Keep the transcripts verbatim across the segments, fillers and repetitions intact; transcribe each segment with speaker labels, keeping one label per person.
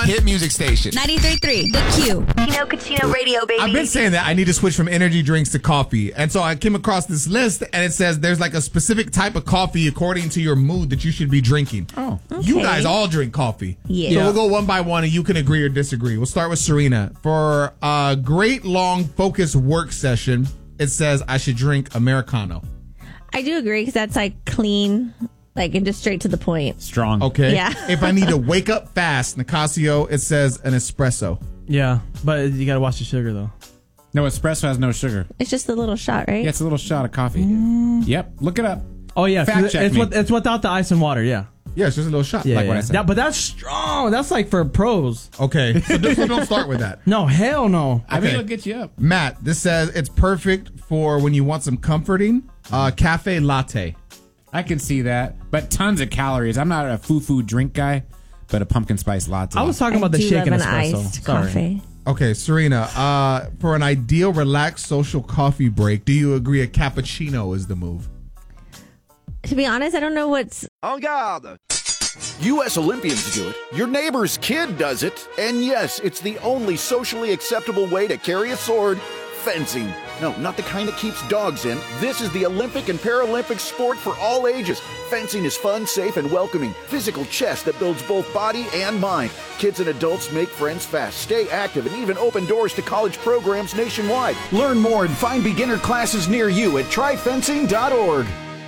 Speaker 1: hit music station.
Speaker 2: ninety-three point three, The Q.
Speaker 3: Kino Cucino Radio, baby.
Speaker 4: I've been saying that I need to switch from energy drinks to coffee. And so I came across this list, and it says there's like a specific type of coffee according to your mood that you should be drinking.
Speaker 5: Oh.
Speaker 2: Okay.
Speaker 4: You guys all drink coffee.
Speaker 2: Yeah.
Speaker 4: So
Speaker 2: Yeah.
Speaker 4: we'll go one by one, and you can agree or disagree. We'll start with Serena. For a great, long, focused work session, it says I should drink Americano.
Speaker 6: I do agree because that's like clean, like and just straight to the point.
Speaker 5: Strong.
Speaker 4: Okay.
Speaker 6: Yeah.
Speaker 4: If I need to wake up fast, Nicasio, it says an espresso.
Speaker 7: Yeah, but you gotta watch the sugar though.
Speaker 5: No, espresso has no sugar.
Speaker 6: It's just a little shot, right?
Speaker 5: Yeah, it's a little shot of coffee.
Speaker 6: Mm.
Speaker 5: Yep, look it up.
Speaker 7: Oh yeah,
Speaker 5: Fact
Speaker 7: it's,
Speaker 5: check
Speaker 7: it's,
Speaker 5: me.
Speaker 7: with, it's without the ice and water. Yeah,
Speaker 4: Yeah, it's just a little shot.
Speaker 7: yeah,
Speaker 4: like
Speaker 7: yeah.
Speaker 4: what I said.
Speaker 7: That- but that's strong. That's like for pros.
Speaker 4: Okay. So this one don't start with that.
Speaker 7: No, hell no.
Speaker 5: I mean,
Speaker 4: Okay.
Speaker 5: it'll get you up.
Speaker 4: Matt, this says it's perfect for when you want some comforting. Uh, cafe latte.
Speaker 5: I can see that, but tons of calories. I'm not a foo-foo drink guy, but a pumpkin spice latte.
Speaker 7: I was talking
Speaker 6: I
Speaker 7: about the
Speaker 6: do
Speaker 7: shaken
Speaker 6: love an
Speaker 7: espresso.
Speaker 6: iced
Speaker 7: Sorry.
Speaker 6: coffee.
Speaker 4: Okay, Serena, uh, for an ideal, relaxed, social coffee break, do you agree a cappuccino is the move?
Speaker 6: To be honest, I don't know what's.
Speaker 8: En garde! U S Olympians do it, your neighbor's kid does it, and yes, it's the only socially acceptable way to carry a sword, fencing. No, not the kind that keeps dogs in. This is the Olympic and Paralympic sport for all ages. Fencing is fun, safe, and welcoming. Physical chess that builds both body and mind. Kids and adults make friends fast, stay active, and even open doors to college programs nationwide. Learn more and find beginner classes near you at try fencing dot org.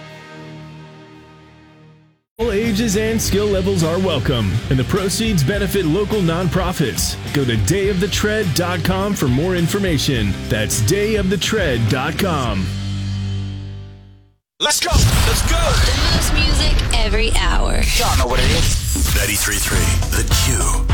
Speaker 9: All ages and skill levels are welcome, and the proceeds benefit local nonprofits. Go to day of the tread dot com for more information. That's day of the tread dot com.
Speaker 1: Let's go. Let's go.
Speaker 2: The most music every hour.
Speaker 1: Y'all know what it is.
Speaker 10: ninety-three point three The Q.